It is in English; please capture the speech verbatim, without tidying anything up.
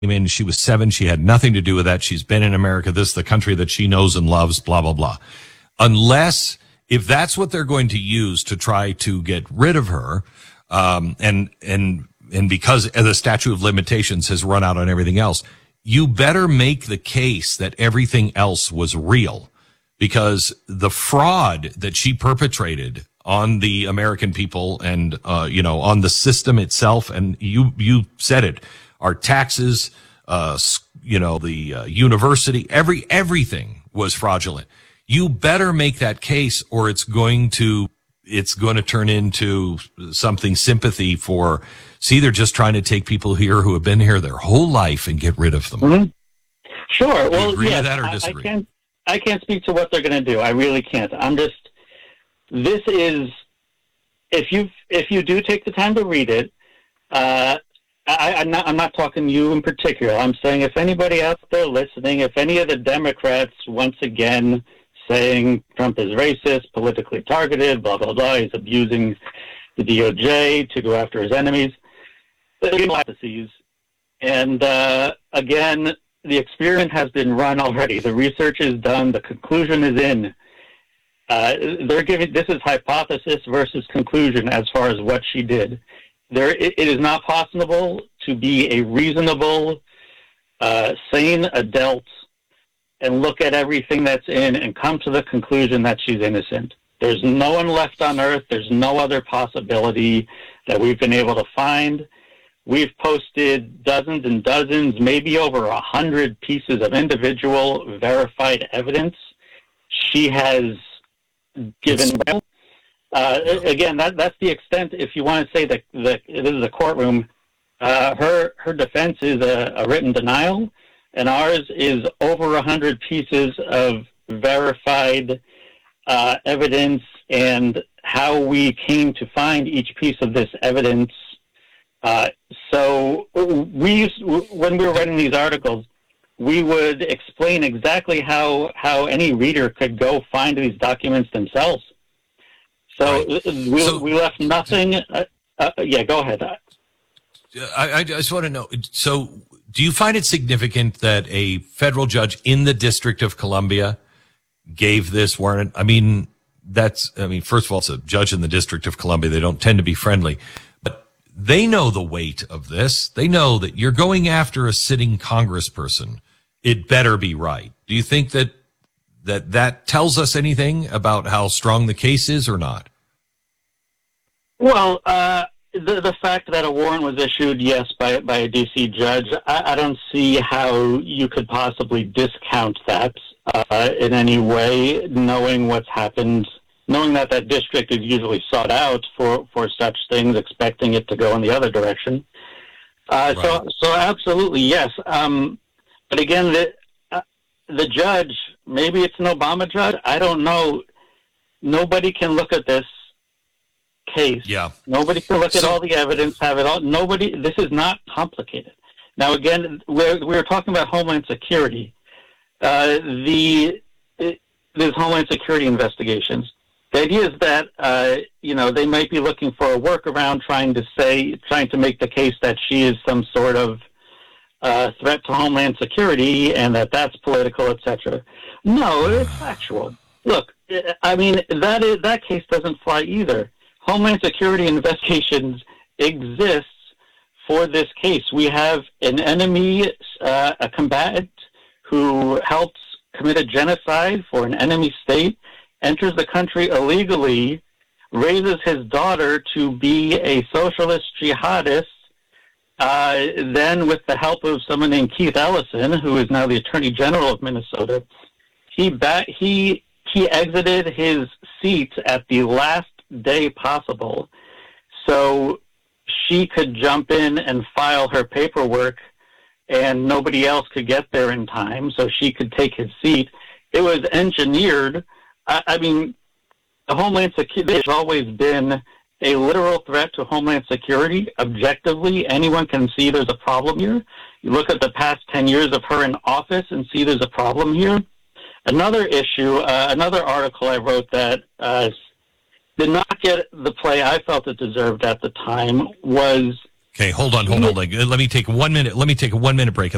in. She was seven. She had nothing to do with that. She's been in America. This is the country that she knows and loves, blah, blah, blah. Unless, if that's what they're going to use to try to get rid of her, um, and, and, and because the statute of limitations has run out on everything else, you better make the case that everything else was real, because the fraud that she perpetrated on the American people and, uh, you know, on the system itself, and you, you said it, our taxes, uh, you know, the uh, university, every, everything was fraudulent. You better make that case, or it's going to, it's going to turn into something sympathy for, see, they're just trying to take people here who have been here their whole life and get rid of them. Mm-hmm. Sure. Do you well, agree yes, with that or I, disagree? I can't, I can't speak to what they're going to do. I really can't. I'm just, this is, if you if you do take the time to read it, uh, I, I'm not I'm not talking to you in particular. I'm saying if anybody out there listening, if any of the Democrats once again saying Trump is racist, politically targeted, blah blah blah, he's abusing the D O J to go after his enemies, and uh, again, the experiment has been run already. The research is done. The conclusion is in. Uh, they're giving, this is hypothesis versus conclusion as far as what she did. There, it, it is not possible to be a reasonable, uh, sane adult and look at everything that's in and come to the conclusion that she's innocent. There's no one left on earth. There's no other possibility that we've been able to find. We've posted dozens and dozens, maybe over a hundred pieces of individual verified evidence. She has given, uh, again, that, that's the extent. If you want to say that, that this is a courtroom, uh, her her defense is a, a written denial, and ours is over a hundred pieces of verified uh, evidence and how we came to find each piece of this evidence. Uh, so we used, when we were writing these articles, we would explain exactly how, how any reader could go find these documents themselves. So, right. we, so we left nothing. Uh, uh, yeah, go ahead. I, I just want to know, so do you find it significant that a federal judge in the District of Columbia gave this warrant? I mean, that's, I mean, first of all, it's a judge in the District of Columbia. They don't tend to be friendly, but they know the weight of this. They know that you're going after a sitting congressperson. It better be right. Do you think that that that tells us anything about how strong the case is or not? Well, uh, the the fact that a warrant was issued, yes, by by a D C judge, I, I don't see how you could possibly discount that uh, in any way, knowing what's happened, knowing that that district is usually sought out for, for such things, expecting it to go in the other direction. Uh, right. So, so absolutely, yes. Um, But again, the, uh, the judge, maybe it's an Obama judge, I don't know. Nobody can look at this case. Yeah. Nobody can look so, at all the evidence, have it all. Nobody, this is not complicated. Now, again, we're, we're talking about Homeland Security. Uh, the it, There's Homeland Security investigations. The idea is that, uh, you know, they might be looking for a workaround, trying to say, trying to make the case that she is some sort of Uh, threat to Homeland Security and that that's political, et cetera. No, it's factual. Look, I mean, that is, that case doesn't fly either. Homeland Security investigations exists for this case. We have an enemy, uh, a combatant who helps commit a genocide for an enemy state, enters the country illegally, raises his daughter to be a socialist jihadist. Uh, then, with the help of someone named Keith Ellison, who is now the Attorney General of Minnesota, he ba- he he exited his seat at the last day possible, so she could jump in and file her paperwork, and nobody else could get there in time, so she could take his seat. It was engineered. I, I mean, the Homeland Security has always been a literal threat to Homeland Security. Objectively, anyone can see there's a problem here. You look at the past ten years of her in office and see there's a problem here. Another issue, uh, another article I wrote that uh, did not get the play I felt it deserved at the time was... Okay, hold on, hold on. Let me take one minute. Let me take a one minute break.